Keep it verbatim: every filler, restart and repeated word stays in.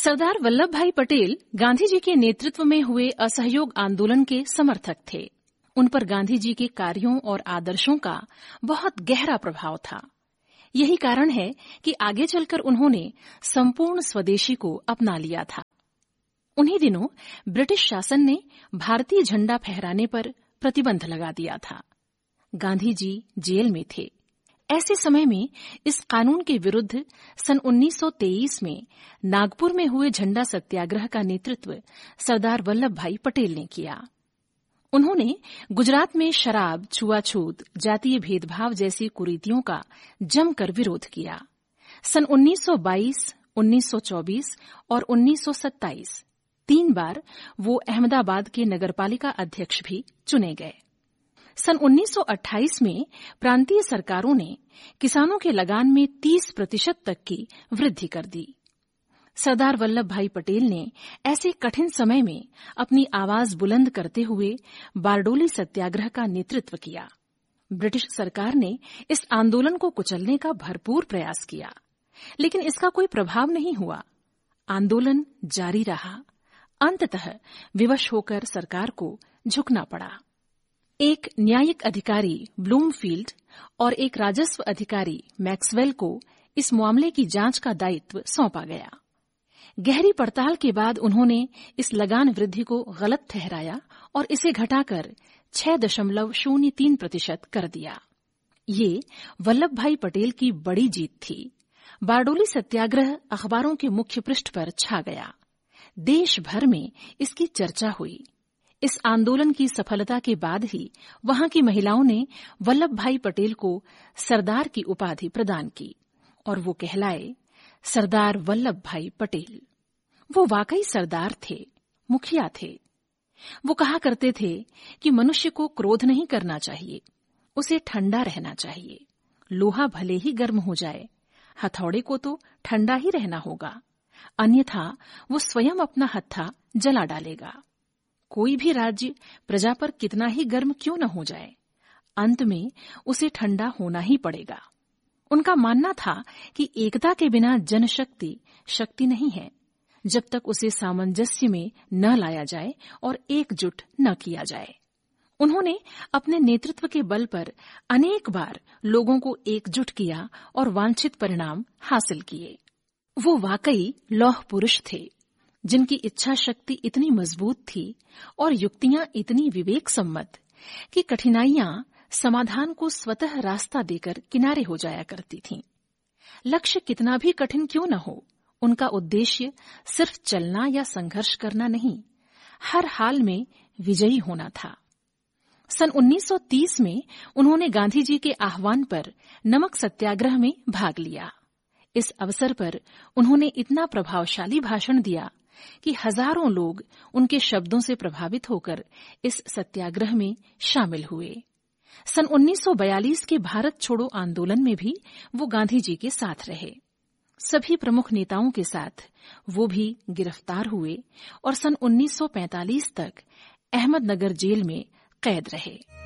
सरदार वल्लभ भाई पटेल गांधी जी के नेतृत्व में हुए असहयोग आंदोलन के समर्थक थे। उन पर गांधी जी के कार्यों और आदर्शों का बहुत गहरा प्रभाव था। यही कारण है कि आगे चलकर उन्होंने संपूर्ण स्वदेशी को अपना लिया था। उन्हीं दिनों ब्रिटिश शासन ने भारतीय झंडा फहराने पर प्रतिबंध लगा दिया था। गांधी जी जेल में थे। ऐसे समय में इस कानून के विरुद्ध सन उन्नीस सौ तेईस में नागपुर में हुए झंडा सत्याग्रह का नेतृत्व सरदार वल्लभ भाई पटेल ने किया। उन्होंने गुजरात में शराब, छुआछूत, जातीय भेदभाव जैसी कुरीतियों का जमकर विरोध किया। सन उन्नीस सौ बाईस, उन्नीस सौ चौबीस और उन्नीस सौ सत्ताईस तीन बार वो अहमदाबाद के नगरपालिका अध्यक्ष भी चुने गए। सन उन्नीस सौ अट्ठाईस में प्रांतीय सरकारों ने किसानों के लगान में तीस प्रतिशत तक की वृद्धि कर दी। सरदार वल्लभ भाई पटेल ने ऐसे कठिन समय में अपनी आवाज बुलंद करते हुए बारडोली सत्याग्रह का नेतृत्व किया। ब्रिटिश सरकार ने इस आंदोलन को कुचलने का भरपूर प्रयास किया, लेकिन इसका कोई प्रभाव नहीं हुआ। आंदोलन जारी रहा। अंततः विवश होकर सरकार को झुकना पड़ा। एक न्यायिक अधिकारी ब्लूमफील्ड और एक राजस्व अधिकारी मैक्सवेल को इस मामले की जांच का दायित्व सौंपा गया। गहरी पड़ताल के बाद उन्होंने इस लगान वृद्धि को गलत ठहराया और इसे घटाकर छह दशमलव शून्य तीन प्रतिशत कर दिया। ये वल्लभ भाई पटेल की बड़ी जीत थी। बारडोली सत्याग्रह अखबारों के मुख्य पृष्ठ पर छा गया। देश भर में इसकी चर्चा हुई। इस आंदोलन की सफलता के बाद ही वहां की महिलाओं ने वल्लभ भाई पटेल को सरदार की उपाधि प्रदान की और वो कहलाए सरदार वल्लभ भाई पटेल। वो वाकई सरदार थे, मुखिया थे। वो कहा करते थे कि मनुष्य को क्रोध नहीं करना चाहिए, उसे ठंडा रहना चाहिए। लोहा भले ही गर्म हो जाए, हथौड़े को तो ठंडा ही रहना होगा, अन्यथा वो स्वयं अपना हत्था जला डालेगा। कोई भी राज्य प्रजा पर कितना ही गर्म क्यों न हो जाए, अंत में उसे ठंडा होना ही पड़ेगा। उनका मानना था कि एकता के बिना जनशक्ति शक्ति नहीं है, जब तक उसे सामंजस्य में न लाया जाए और एकजुट न किया जाए। उन्होंने अपने नेतृत्व के बल पर अनेक बार लोगों को एकजुट किया और वांछित परिणाम हासिल किए। वो वाकई लौह पुरुष थे, जिनकी इच्छा शक्ति इतनी मजबूत थी और युक्तियां इतनी विवेक सम्मत कि कठिनाइयां समाधान को स्वतः रास्ता देकर किनारे हो जाया करती थीं। लक्ष्य कितना भी कठिन क्यों न हो, उनका उद्देश्य सिर्फ चलना या संघर्ष करना नहीं, हर हाल में विजयी होना था। सन उन्नीस सौ तीस में उन्होंने गांधी जी के आह्वान पर नमक सत्याग्रह में भाग लिया। इस अवसर पर उन्होंने इतना प्रभावशाली भाषण दिया कि हजारों लोग उनके शब्दों से प्रभावित होकर इस सत्याग्रह में शामिल हुए। सन उन्नीस सौ बयालीस के भारत छोड़ो आंदोलन में भी वो गांधी जी के साथ रहे। सभी प्रमुख नेताओं के साथ वो भी गिरफ्तार हुए और सन उन्नीस सौ पैंतालीस तक अहमदनगर जेल में कैद रहे।